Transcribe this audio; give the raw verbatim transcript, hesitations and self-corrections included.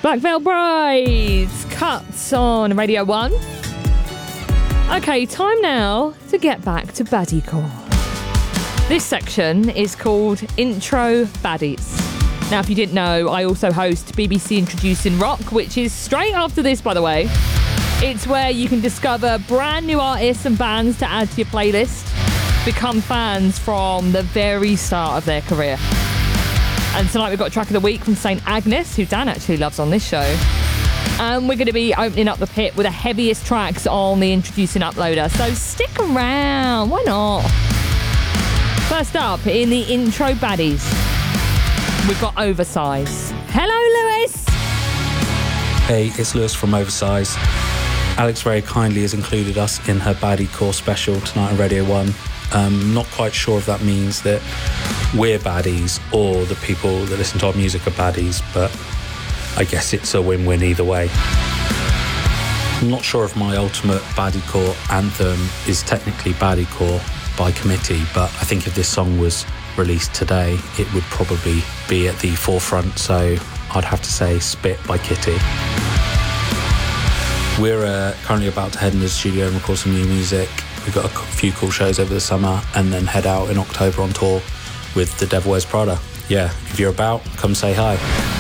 Black Veil Brides, Cuts on Radio one. Okay, time now to get back to Baddiecore. This section is called Intro Baddies. Now, if you didn't know, I also host B B C Introducing Rock, which is straight after this, by the way. It's where you can discover brand new artists and bands to add to your playlist, become fans from the very start of their career. And tonight we've got track of the week from Saint Agnes, who Dan actually loves on this show. And we're going to be opening up the pit with the heaviest tracks on the Introducing Uploader. So stick around, why not? First up in the Intro Baddies, we've got Oversize. Hello, Lewis. Hey, it's Lewis from Oversize. Alex very kindly has included us in her Baddiecore special tonight on Radio one. Um, not quite sure if that means that we're baddies or the people that listen to our music are baddies, but I guess it's a win-win either way. I'm not sure if my ultimate Baddiecore anthem is technically Baddiecore by committee, but I think if this song was released today, it would probably be at the forefront, so I'd have to say Spit by Kitty. We're uh, currently about to head into the studio and record some new music. We've got a few cool shows over the summer and then head out in October on tour with The Devil Wears Prada. Yeah, if you're about, come say hi.